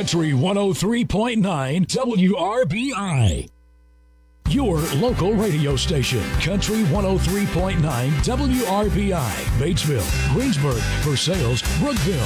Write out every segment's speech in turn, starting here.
Country 103.9 WRBI. Your local radio station, Country 103.9 WRBI, Batesville, Greensburg, Versailles, Brookville.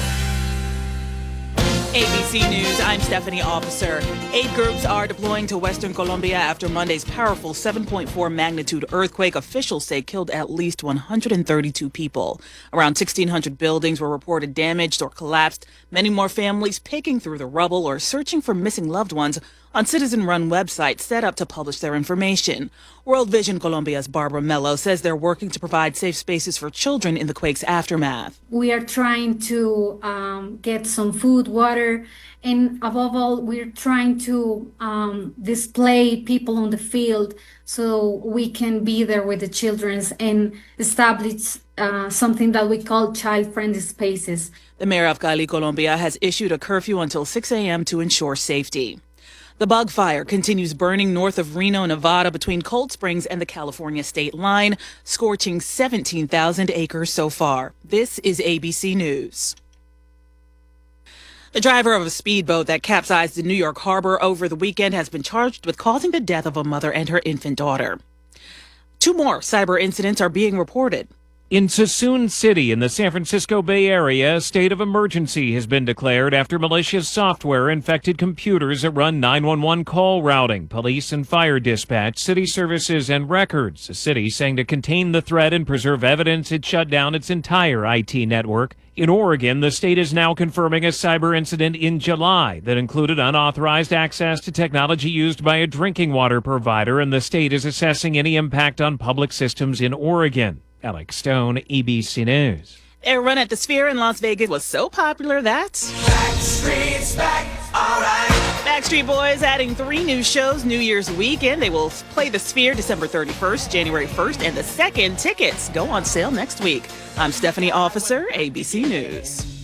ABC News, I'm Stephanie Officer. 8 groups are deploying to Western Colombia after Monday's powerful 7.4 magnitude earthquake. Officials say killed at least 132 people. Around 1,600 buildings were reported damaged or collapsed. Many more families picking through the rubble or searching for missing loved ones on citizen-run websites set up to publish their information. World Vision Colombia's Barbara Mello says they're working to provide safe spaces for children in the quake's aftermath. We are trying to get some food, water, and above all, we're trying to display people on the field so we can be there with the children and establish something that we call child-friendly spaces. The mayor of Cali, Colombia, has issued a curfew until 6 a.m. to ensure safety. The bug fire continues burning north of Reno, Nevada, between Cold Springs and the California state line, scorching 17,000 acres so far. This is ABC News. The driver of a speedboat that capsized in New York Harbor over the weekend has been charged with causing the death of a mother and her infant daughter. 2 more cyber incidents are being reported. In Suisun City in the San Francisco Bay Area, a state of emergency has been declared after malicious software infected computers that run 911 call routing, police and fire dispatch, city services, and records. The city saying to contain the threat and preserve evidence, it shut down its entire IT network. In Oregon, the state is now confirming a cyber incident in July that included unauthorized access to technology used by a drinking water provider, and the state is assessing any impact on public systems in Oregon. Alex Stone, ABC News. Their run at the Sphere in Las Vegas was so popular that Backstreet's back, all right. Backstreet Boys adding 3 new shows New Year's weekend. They will play the Sphere December 31st, January 1st, and the 2nd. Tickets go on sale next week. I'm Stephanie Officer, ABC News.